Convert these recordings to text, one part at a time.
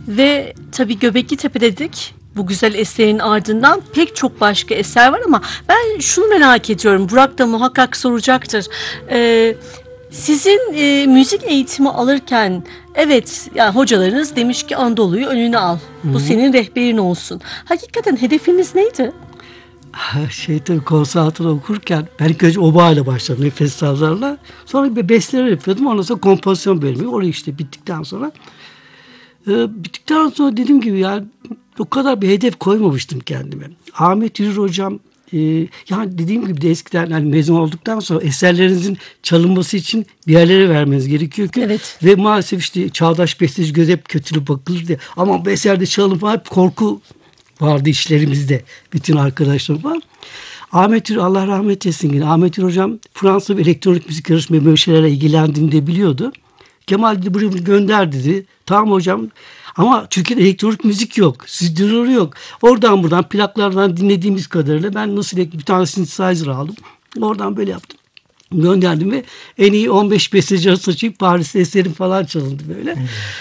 Ve tabii Göbekli Tepe dedik. Bu güzel eserin ardından pek çok başka eser var ama ben şunu merak ediyorum. Burak da muhakkak soracaktır. Sizin müzik eğitimi alırken evet yani hocalarınız demiş ki Anadolu'yu önüne al. Bu senin rehberin olsun. Hakikaten hedefiniz neydi? Tabii konservatuvar okurken ben ilk önce oba ile başladım. Nefes sazlarla. Sonra bir besteler yapıyordum. Ondan sonra kompozisyon bölümü. Orayı işte bittikten sonra dediğim gibi yani o kadar bir hedef koymamıştım kendime. Ahmet Yürür hocam yani dediğim gibi de eskiden hani mezun olduktan sonra eserlerinizin çalınması için bir yerlere vermeniz gerekiyor ki. Evet. Ve maalesef işte çağdaş besteci göz hep kötülük bakılır diye. Ama bu eserde çalın falan hep korku vardı işlerimizde. Bütün arkadaşlarım var. Ahmet Yürür Allah rahmet etsin yine. Ahmet Yürür hocam Fransa bir elektronik müzik yarışmaya böyle şeylerle ilgilendiğini de biliyordu. Kemal dedi buraya gönder dedi. Tamam hocam. Ama Türkiye'de elektronik müzik yok. Stüdyoları yok. Oradan buradan plaklardan dinlediğimiz kadarıyla ben nasıl bir tane synthesizer aldım. Oradan böyle yaptım. Gönderdim ve en iyi 15 besteci arasında çıkıp Paris'te eserim falan çalındı böyle.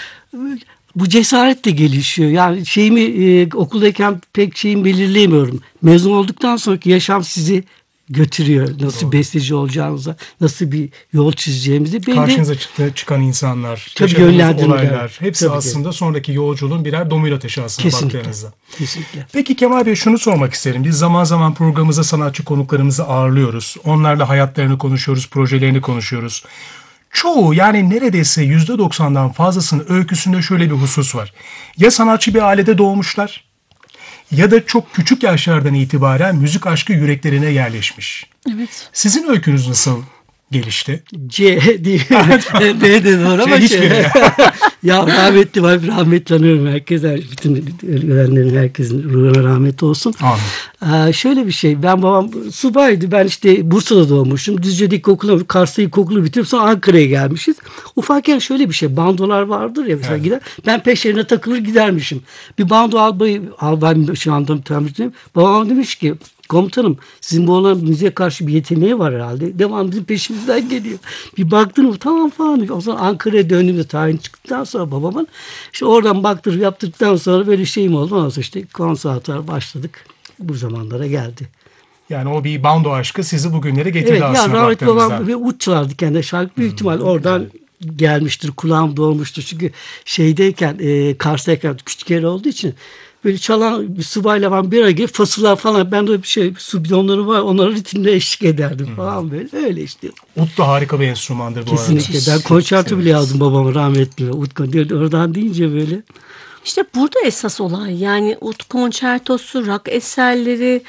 Bu cesaret de gelişiyor. Yani okuldayken pek belirleyemiyorum. Mezun olduktan sonraki yaşam sizi götürüyor. Nasıl besteci olacağınıza, nasıl bir yol çizeceğimizi. Karşınıza çıkan insanlar, yaşadığınız olaylar, hepsi aslında sonraki yolculuğun birer domino taşı aslında baktığınızda. Kesinlikle. Peki Kemal Bey şunu sormak isterim. Biz zaman zaman programımıza sanatçı konuklarımızı ağırlıyoruz. Onlarla hayatlarını konuşuyoruz, projelerini konuşuyoruz. Çoğu yani neredeyse %90'dan fazlasının öyküsünde şöyle bir husus var. Ya sanatçı bir ailede doğmuşlar ya da çok küçük yaşlardan itibaren müzik aşkı yüreklerine yerleşmiş. Evet. Sizin öykünüz nasıl gelişti? C değil. B de doğru ama ya rahmetli var. Rahmetli anıyorum herkese. Bütün ölenlerin herkesin ruhuna rahmet olsun. Amin. Şöyle bir şey. Babam subaydı. Ben işte Bursa'da doğmuşum. Düzce'deki okulu, Kars'ta ilkokulu bitirip sonra Ankara'ya gelmişiz. Ufakken şöyle bir şey. Bandolar vardır ya mesela gider. Ben peşlerine takılır gidermişim. Bir bando albay şu anda tanıştım. Babam demiş ki komutanım sizin bu olan müziğe karşı bir yeteneği var herhalde. Devam bizim peşimizden geliyor. Bir baktım tamam falan. O zaman Ankara'ya döndüğümde tayin çıktıktan sonra babamın işte oradan yaptırdıktan sonra böyle şeyim oldu. Ondan sonra işte konservatuvar başladık. Bu zamanlara geldi. Yani o bir bando aşkı sizi bugünlere getirdi aslında. Evet rahmetli babam ve ut çalardı kendi şarkı. Büyük ihtimal oradan gelmiştir. Kulağım dolmuştur. Çünkü Kars'tayken küçük yer olduğu için böyle çalan bir subayla falan bir ara gelip fasılar falan. Ben de su bidonları var. Onlara ritimle eşlik ederdim falan böyle. Öyle işte. Ut da harika bir enstrümandır bu arada. Kesinlikle. Ben konçerto bile yazdım babama rahmetli. Ut oradan deyince böyle. İşte burada esas olay yani ut konçertosu, rock eserleri,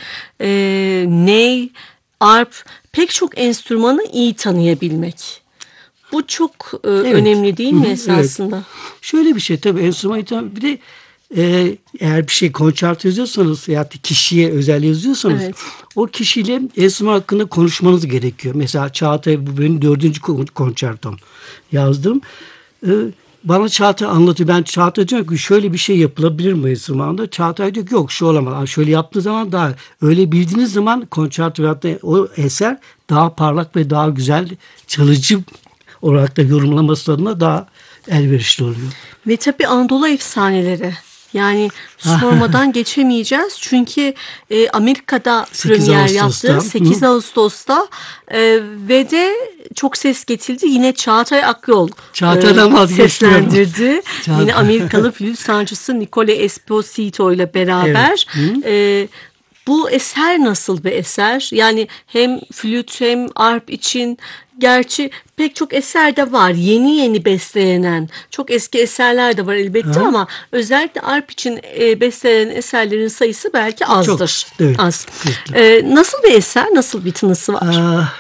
ney, arp pek çok enstrümanı iyi tanıyabilmek. Bu çok önemli değil mi esasında? Evet. Şöyle bir şey tabii enstrüman bir de eğer bir şey konçerto yazıyorsanız ya kişiye özel yazıyorsanız o kişiyle enstrüman hakkında konuşmanız gerekiyor. Mesela Çağatay bu benim 4. konçertom yazdım. Bana Çağatay anlatıyor. Ben Çağatay diyorum ki şöyle bir şey yapılabilir mi enstrümanda? Çağatay diyor ki yok şu olamaz. Şöyle yaptığı zaman daha öyle bildiğiniz zaman konçerto veyahut da o eser daha parlak ve daha güzel çalıcı olarak da yorumlaması adına daha elverişli oluyor. Ve tabii Anadolu efsaneleri. Yani sormadan geçemeyeceğiz. Çünkü Amerika'da premier yaptı 8 Ağustos'ta ve de çok ses getirdi. Yine Çağatay Akyol seslendirdi. Yine Amerikalı flüt sanatçısı Nicole Esposito ile beraber. Bu eser nasıl bir eser? Yani hem flüt hem arp için gerçi pek çok eser de var. Yeni bestelenen. Çok eski eserler de var elbette ama özellikle arp için bestelenen eserlerin sayısı belki azdır. Çok, evet, az. Nasıl bir eser? Nasıl bir tınısı var?